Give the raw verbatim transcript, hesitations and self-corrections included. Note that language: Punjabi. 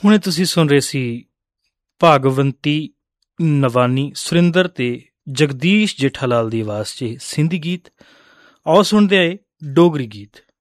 ਹੁਣੇ ਤੁਸੀਂ ਸੁਣ ਰਹੇ ਸੀ ਭਾਗਵੰਤੀ ਨਵਾਨੀ, ਸੁਰਿੰਦਰ ਤੇ ਜਗਦੀਸ਼ ਜੇਠਾਲਾਲ ਦੀ ਆਵਾਜ਼ 'ਚ ਸਿੰਧੀ ਗੀਤ। ਆਓ ਸੁਣਦੇ ਆਏ ਡੋਗਰੀ ਗੀਤ।